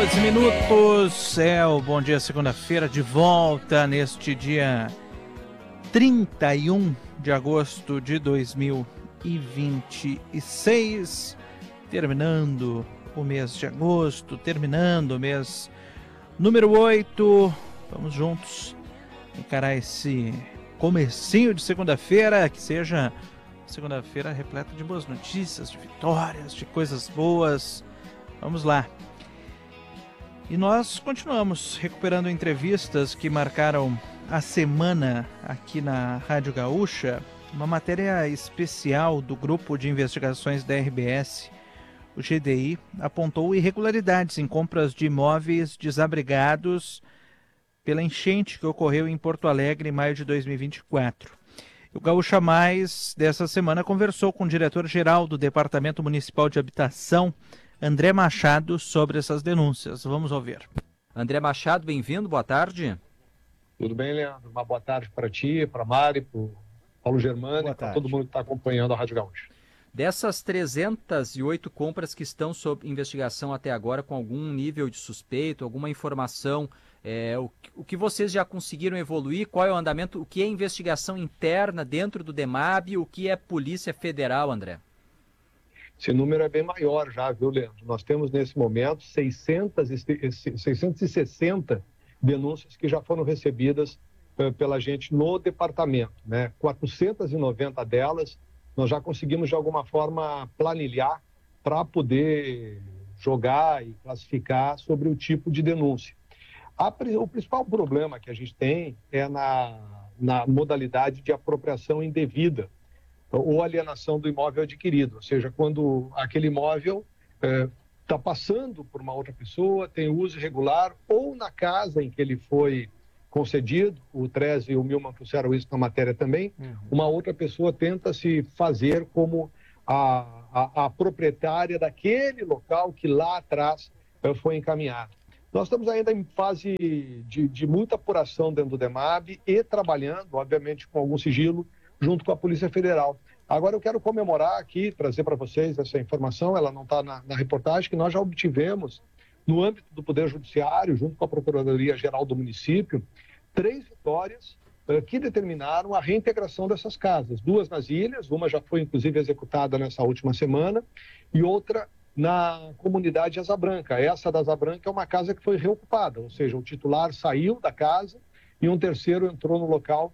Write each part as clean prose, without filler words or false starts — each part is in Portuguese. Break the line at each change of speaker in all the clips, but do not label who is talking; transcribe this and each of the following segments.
Minutos, o Bom Dia Segunda-feira, de volta neste dia 31 de agosto de 2026, terminando o mês de agosto, terminando o mês número 8, vamos juntos encarar esse comecinho de segunda-feira, que seja segunda-feira repleta de boas notícias, de vitórias, de coisas boas, vamos lá. E nós continuamos recuperando entrevistas que marcaram a semana aqui na Rádio Gaúcha. Uma matéria especial do Grupo de Investigações da RBS, o GDI, apontou irregularidades em compras de imóveis desabrigados pela enchente que ocorreu em Porto Alegre em maio de 2024. O Gaúcha Mais, dessa semana, conversou com o diretor-geral do Departamento Municipal de Habitação, André Machado, sobre essas denúncias. Vamos ouvir.
André Machado, bem-vindo, boa tarde.
Tudo bem, Leandro? Uma boa tarde para ti, para a Mari, para o Paulo Germano e para todo mundo que está acompanhando a Rádio Gaúcha.
Dessas 308 compras que estão sob investigação até agora, com algum nível de suspeito, alguma informação, o que vocês já conseguiram evoluir, qual é o andamento, o que é investigação interna dentro do DEMAB, o que é Polícia Federal, André?
Esse número é bem maior já, viu, Leandro? Nós temos, nesse momento, 660 denúncias que já foram recebidas pela gente no departamento, né? 490 delas nós já conseguimos, de alguma forma, planilhar para poder jogar e classificar sobre o tipo de denúncia. O principal problema que a gente tem é na modalidade de apropriação indevida, ou alienação do imóvel adquirido, ou seja, quando aquele imóvel está passando por uma outra pessoa, tem uso irregular, ou na casa em que ele foi concedido, o Treze e o Milman trouxeram isso na matéria também, uma outra pessoa tenta se fazer como a proprietária daquele local que lá atrás foi encaminhado. Nós estamos ainda em fase de muita apuração dentro do DEMAB e trabalhando, obviamente, com algum sigilo, junto com a Polícia Federal. Agora eu quero comemorar aqui, trazer para vocês essa informação, ela não está na reportagem, que nós já obtivemos, no âmbito do Poder Judiciário, junto com a Procuradoria-Geral do município, 3 vitórias que determinaram a reintegração dessas casas. 2 nas ilhas, uma já foi inclusive executada nessa última semana, e outra na comunidade Asa Branca. Essa da Asa Branca é uma casa que foi reocupada, ou seja, o titular saiu da casa e um terceiro entrou no local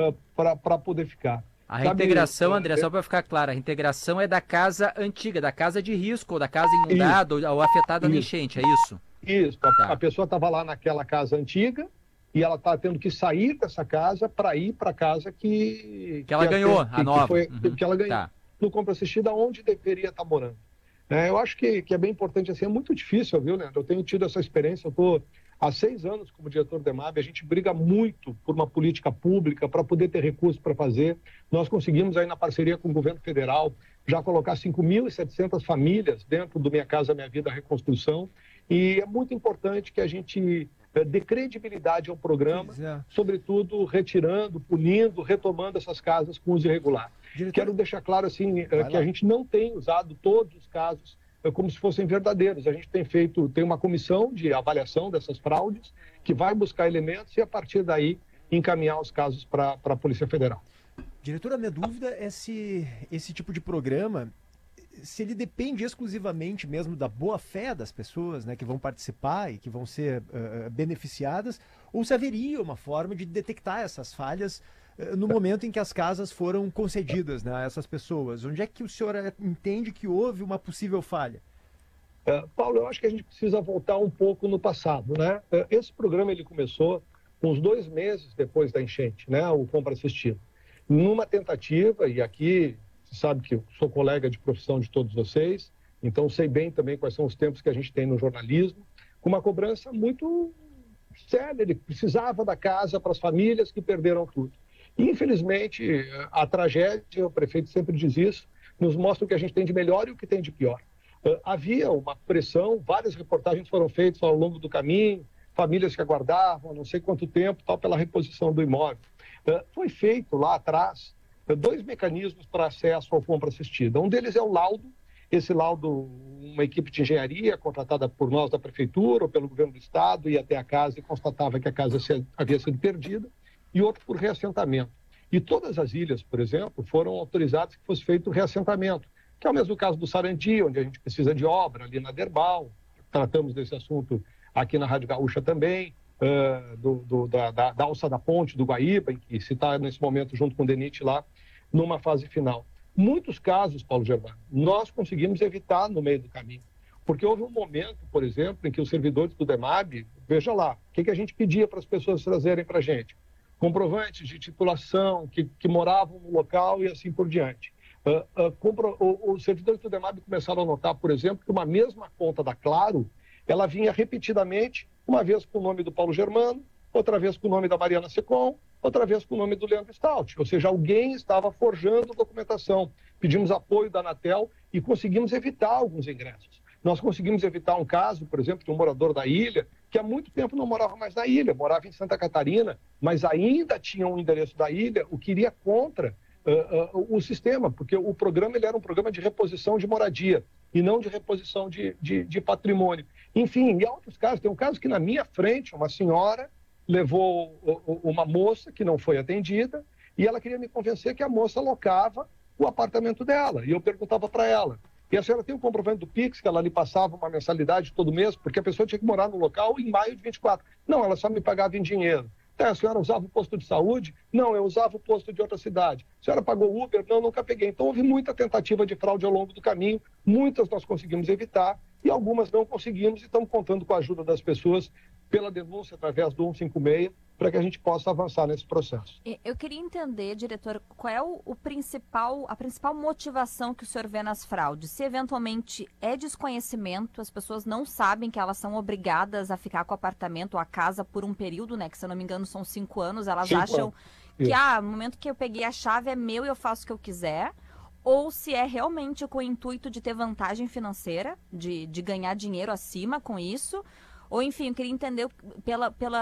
para poder ficar.
A reintegração, André, só para ficar claro, a reintegração é da casa antiga, da casa de risco, ou da casa inundada ou afetada na enchente, é isso?
Isso, a pessoa estava lá naquela casa antiga e ela está tendo que sair dessa casa para ir para a casa que
ela ganhou, a nova.
Que ela ganhou, no compra assistida, onde deveria estar morando. Eu acho que é bem importante, assim, é muito difícil, viu, Leandro? Eu tenho tido essa experiência, eu estou há 6 anos como diretor do DEMAB, a gente briga muito por uma política pública para poder ter recursos para fazer. Nós conseguimos aí na parceria com o governo federal já colocar 5.700 famílias dentro do Minha Casa Minha Vida Reconstrução, e é muito importante que a gente dê credibilidade ao programa, sobretudo retirando, punindo, retomando essas casas com uso irregular. Quero deixar claro assim que a gente não tem usado todos os casos como se fossem verdadeiros. A gente tem uma comissão de avaliação dessas fraudes que vai buscar elementos e, a partir daí, encaminhar os casos para a Polícia Federal.
Diretor, a minha dúvida é se esse tipo de programa, se ele depende exclusivamente mesmo da boa-fé das pessoas, né, que vão participar e que vão ser beneficiadas, ou se haveria uma forma de detectar essas falhas no momento em que as casas foram concedidas, né, a essas pessoas. Onde é que o senhor entende que houve uma possível falha?
Paulo, eu acho que a gente precisa voltar um pouco no passado, né? Esse programa ele começou uns 2 meses depois da enchente, né, o Compra Assistida. Numa tentativa, e aqui você sabe que eu sou colega de profissão de todos vocês, então sei bem também quais são os tempos que a gente tem no jornalismo, com uma cobrança muito séria. Ele precisava da casa para as famílias que perderam tudo. Infelizmente, a tragédia, o prefeito sempre diz isso, nos mostra o que a gente tem de melhor e o que tem de pior. Havia uma pressão, várias reportagens foram feitas ao longo do caminho, famílias que aguardavam não sei quanto tempo, tal, pela reposição do imóvel. Foi feito lá atrás 2 mecanismos para acesso ao compra assistida. Um deles é o laudo, esse laudo, uma equipe de engenharia contratada por nós da prefeitura ou pelo governo do estado ia até a casa e constatava que a casa havia sido perdida, e outro por reassentamento. E todas as ilhas, por exemplo, foram autorizadas que fosse feito o reassentamento, que é o mesmo caso do Sarandi, onde a gente precisa de obra, ali na Derbal. Tratamos desse assunto aqui na Rádio Gaúcha também, da alça da ponte do Guaíba, em que se está nesse momento junto com o DENIT lá, numa fase final. Muitos casos, Paulo Germano, nós conseguimos evitar no meio do caminho, porque houve um momento, por exemplo, em que os servidores do DEMAB, veja lá, o que a gente pedia para as pessoas trazerem para a gente? Comprovantes de titulação, que moravam no local e assim por diante. Os servidores do DEMAB começaram a notar, por exemplo, que uma mesma conta da Claro, ela vinha repetidamente, uma vez com o nome do Paulo Germano, outra vez com o nome da Mariana Secom, outra vez com o nome do Leandro Stout. Ou seja, alguém estava forjando documentação. Pedimos apoio da Anatel e conseguimos evitar alguns ingressos. Nós conseguimos evitar um caso, por exemplo, de um morador da ilha, que há muito tempo não morava mais na ilha, morava em Santa Catarina, mas ainda tinha um endereço da ilha, o que iria contra o sistema, porque o programa ele era um programa de reposição de moradia e não de reposição de patrimônio. Enfim, e há outros casos. Tem um caso que na minha frente, uma senhora levou uma moça que não foi atendida e ela queria me convencer que a moça alocava o apartamento dela. E eu perguntava para ela, e a senhora tem um comprovante do Pix, que ela lhe passava uma mensalidade todo mês, porque a pessoa tinha que morar no local em maio de 24. Não, ela só me pagava em dinheiro. A senhora usava o posto de saúde? Não, eu usava o posto de outra cidade. A senhora pagou Uber? Não, nunca peguei. Então houve muita tentativa de fraude ao longo do caminho, muitas nós conseguimos evitar e algumas não conseguimos e estamos contando com a ajuda das pessoas pela denúncia através do 156 para que a gente possa avançar nesse processo.
Eu queria entender, diretor, qual é a principal motivação que o senhor vê nas fraudes? Se eventualmente é desconhecimento, as pessoas não sabem que elas são obrigadas a ficar com o apartamento ou a casa por um período, né? Que se eu não me engano são 5 anos, elas acham que no momento que eu peguei a chave é meu e eu faço o que eu quiser. Ou se é realmente com o intuito de ter vantagem financeira, de ganhar dinheiro acima com isso. Ou enfim, eu queria entender pela